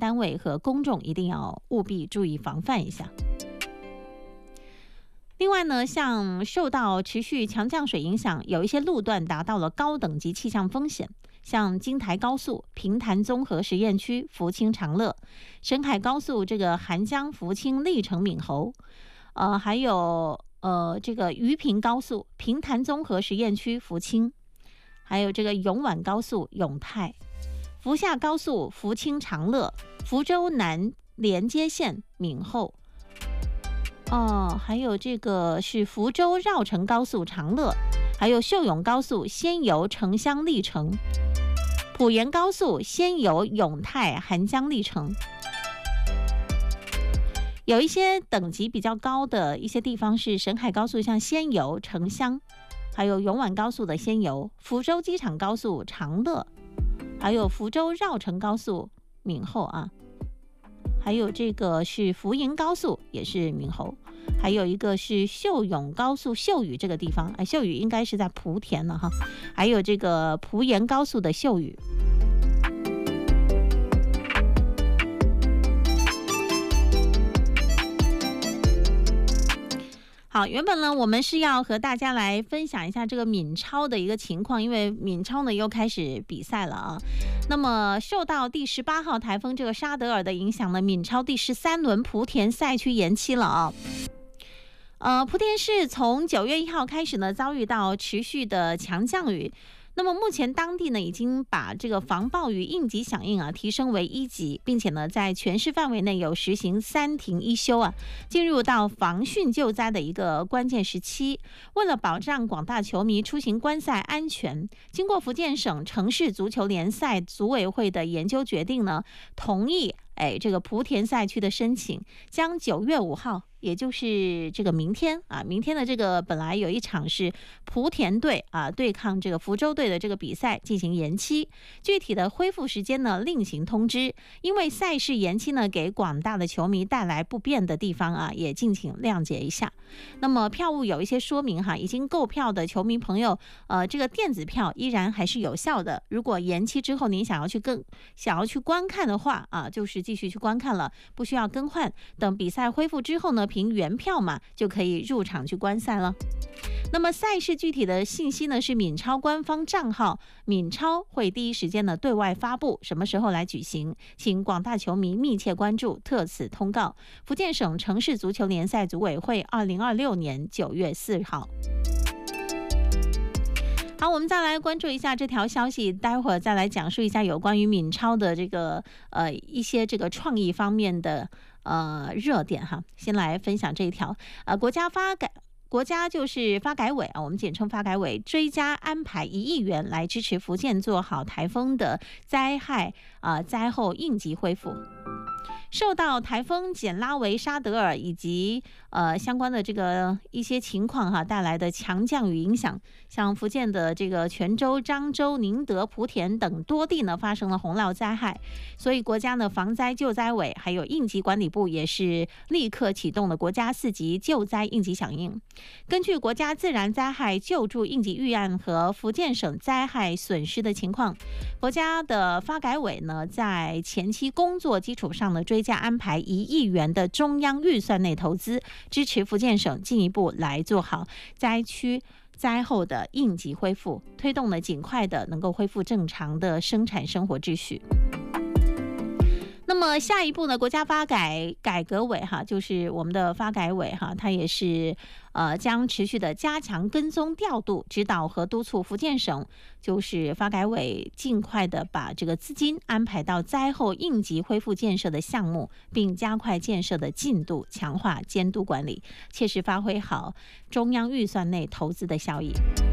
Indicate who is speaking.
Speaker 1: 单位和公众一定要务必注意防范一下。另外呢，像受到持续强降水影响，有一些路段达到了高等级气象风险，像京台高速平潭综合实验区福清长乐，沈海高速这个韩江福清历城闽侯，还有这个余平高速平潭综合实验区福清，还有这个永皖高速永泰，福厦高速福清长乐，福州南连接线闽后。还有这个是福州绕城高速长乐，还有秀永高速仙游城乡历城，浦盐高速仙游永泰韩江历城。有一些等级比较高的一些地方是沈海高速，像仙游城乡，还有永皖高速的仙游，福州机场高速长乐，还有福州绕城高速闽后啊。还有这个是福营高速，也是闽侯，还有一个是秀永高速秀屿这个地方，秀屿应该是在莆田了哈，还有这个莆盐高速的秀屿。好，原本呢，我们是要和大家来分享一下这个闽超的一个情况，因为闽超呢又开始比赛了啊。那么受到第18号台风这个沙德尔的影响呢，闽超第13轮莆田赛区延期了啊。莆田市从9月1号开始呢，遭遇到持续的强降雨。那么目前当地呢已经把这个防暴雨应急响应提升为1级，并且呢在全市范围内有实行3停1休进入到防汛救灾的一个关键时期。为了保障广大球迷出行观赛安全，经过福建省城市足球联赛组委会的研究决定呢，同意这个莆田赛区的申请，将9月5号，也就是这个明天的这个本来有一场是莆田队对抗这个福州队的这个比赛进行延期，具体的恢复时间呢另行通知。因为赛事延期呢给广大的球迷带来不便的地方也敬请谅解一下。那么票务有一些说明已经购票的球迷朋友，这个电子票依然还是有效的。如果延期之后您想要去观看的话就是继续去观看了，不需要更换。等比赛恢复之后呢，凭原票嘛就可以入场去观赛了。那么赛事具体的信息呢是闽超官方账号，闽超会第一时间呢对外发布什么时候来举行，请广大球迷密切关注。特此通告，福建省城市足球联赛组委会2026年9月4号。好，我们再来关注一下这条消息，待会儿再来讲述一下有关于闽超的这个一些这个创意方面的热点哈。先来分享这一条，国家就是发改委我们简称发改委追加安排1亿元来支持福建做好台风的灾后应急恢复。受到台风简拉维沙德尔以及相关的这个一些情况带来的强降雨影响，像福建的这个泉州、漳州、宁德、莆田等多地呢发生了洪涝灾害，所以国家呢防灾救灾委还有应急管理部也是立刻启动了国家4级救灾应急响应。根据国家自然灾害救助应急预案和福建省灾害损失的情况，国家的发改委呢在前期工作基础上呢追加安排1亿元的中央预算内投资，支持福建省进一步来做好灾区灾后的应急恢复，推动了尽快的能够恢复正常的生产生活秩序。那么下一步呢，国家发改革委就是我们的发改委它也是将持续的加强跟踪调度指导和督促福建省，就是发改委尽快的把这个资金安排到灾后应急恢复建设的项目，并加快建设的进度，强化监督管理，切实发挥好中央预算内投资的效益。